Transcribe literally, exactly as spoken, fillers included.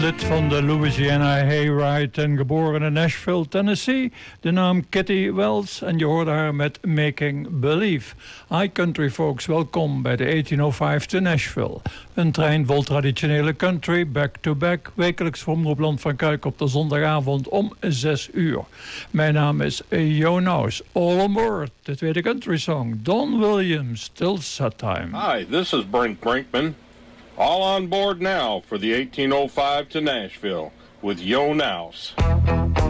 Lid van de Louisiana Hayride en geboren in Nashville, Tennessee. De naam Kitty Wells en je hoorde haar met Making Believe. Hi country folks, welkom bij de achttienhonderdvijf te Nashville. Een trein vol traditionele country, back-to-back, wekelijks voor Omroep Land van Kuik op de zondagavond om zes uur. Mijn naam is Jo Naus. All on board, de tweede country song. Don Williams, Till Set Time. Hi, this is Brink Brinkman. All on board now for the eighteen oh five to Nashville with Yo Naus.